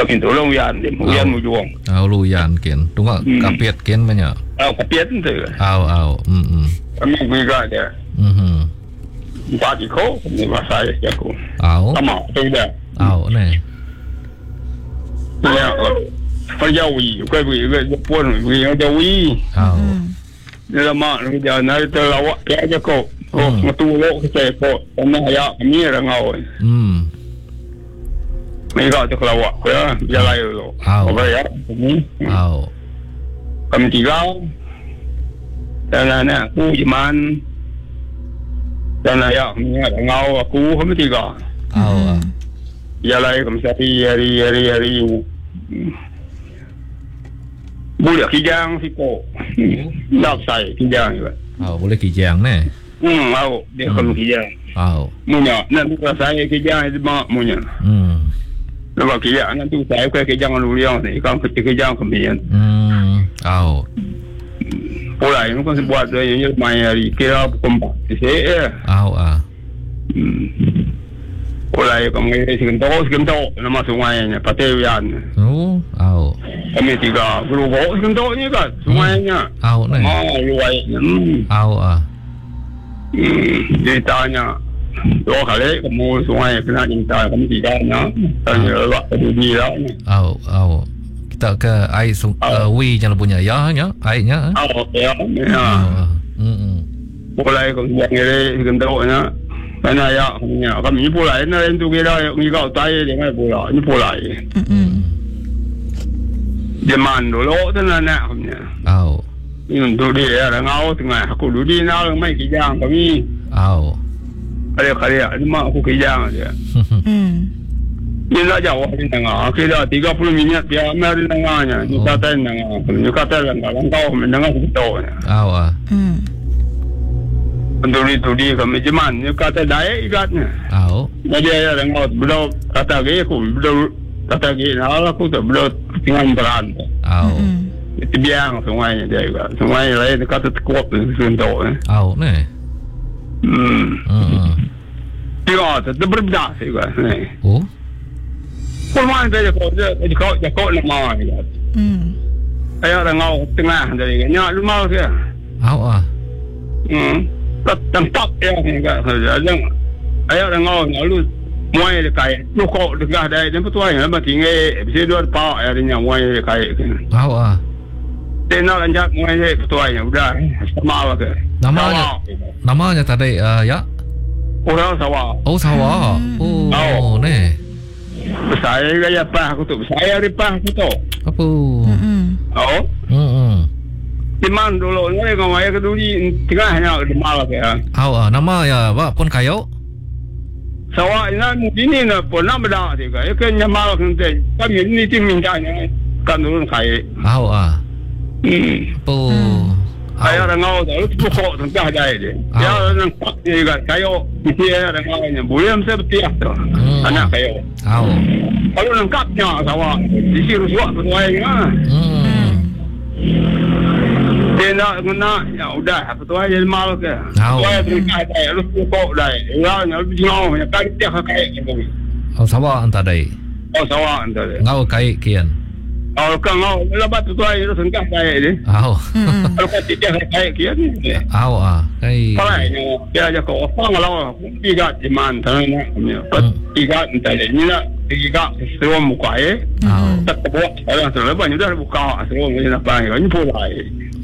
kami tolong yan mujung luyan ken tunggu kapiat ken banyak kapiat tu kami juga dia empat ikut ni masa aku sama tu dah ne ya kerja wi pun wi ada wi dia lama dia nak terlawak dia aja kau metu lo ke kau kena ya kami rangau mereka tu kelawak ya jalan lo apa ya kami tiga dan anak aku Iman dan ayah kami rangau aku kami tiga jalan kami hari boleh kijang siko nak saya kijang juga boleh kijang ne mau dia kami kijang munya nak buka saya kijang itu mak munya lepas kijang nanti saya kijang luliang ni kan kijang kemian pola ini kan sebuat dia main hari kira kompak saya pola yang kami sekentok nama sungainya Patewian kami tiga grup sekentok ni kan sungainya luainya dia tanya 多可能咁所謂可能現在咁時間啦，但係話佢哋啦。 kita ke ai wi jangan punya ya ai nya. Ya. Mulai kong yang ini sebentar nya. Karena ya punya kami mulai na itu kira ni kau tahu dengan mulai ni mulai. Zaman dulu tu nak punya. Ini tu dia ngau tengah aku dulu ni nak mai kijang kami. Karya ni mak aku kijang dia. Ni lah jauh di tengah. Kira 30 minit dia mari tengahnya. Ni kata tengah. Ni kata langkau menengah kita. Untuk dia kami zaman ni kata daya ikatnya. Jadi ya langkau belum kata ke aku belum kata ke aku tu belum tinggal beran. Itu biang semuanya dia juga. Semuanya lain kata kuat sentuh. Ne. Tengok tu berbeza juga. Pulman dia kau nama ni. Ayah langkau tengah dari ni rumah dia. Tempat yang ni kan saja. Ayah langkau lalu muai dekat. Lu kau dekat dari tempat tu yang lepas tinggal. Bisa dua pak ayahnya muai dekat. Tena lanjut muai dekat tu yang udah sama ke. Namanya tadi ya. Orang sawah. Sawah. Ne. Saya gaya apa aku tu. Saya ripah aku tu. Apa? Timan dulu ni kalau ayah keduli tengahnya di malam ya. Nama ya apa pun kayu? Sawah ini mungkin ni pun nama dah juga. Ya kan nyamal kan tu. Kami ni tim mintanya kan dulu kayu. Apa? Ayah rangau tu pukul tengah jaya dia. Dia nampak dia juga kayu. Dia rangau ni boleh mesti betul tu. Anak kayu. Kalau lengkapnya sawah isi rusuh petuainya. Dia nak ya udah petuai jadi malu ke. Petuai tengah jaya lu pukul dah. Ya lu jauh ya kan dia kayu ni. Sawah antara dai. Sawah antara. Ngau kayu kian. Kalau ngau lepas petuai itu tengah jaya ni. Kalau dia kayu kian ni. Kayu. Kalau dia aja kau orang kalau tiga zaman tanah ni. Tiga antara ni lah. Tiga semua muka tak buat. Kalau selepas ni dah buka semua ni apa ni pulai.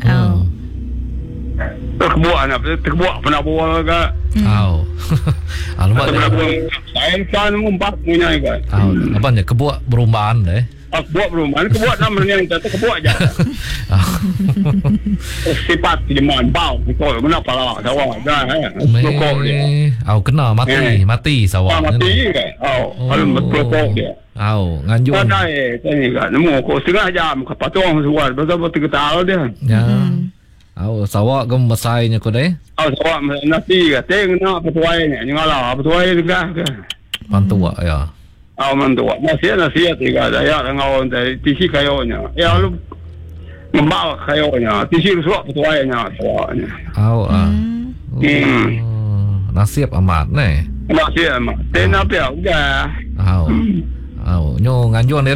Terbuat pernah buat ke? Alamak. Saya kan empat punya kan. Apa ni kebuat perumahan deh? Kebuat perumahan, kebuat nama yang kata kebuat je. Sifat zaman bau, kau kenapa lah sawah dah? Pokok dia. Kena mati sawah. Mati kan? Kalau pokok dia. Nganjung. Ada ni kan, nemu kau setengah jam kapatong suat, betul-betul ketara dia. Sawah gem masainya kau deh? Sawah nasi ke, tengok petuai ni, ngalah petuai juga ke. Mantua ya. Mantua. Nasihat juga ada ya ngau dari tisi kayunya. Ya lu ngembal kayunya, tisi rusuh petuainya sawahnya. Nasib amat ne. Nasib amat. Tenap ya udah. Nyo nganjuan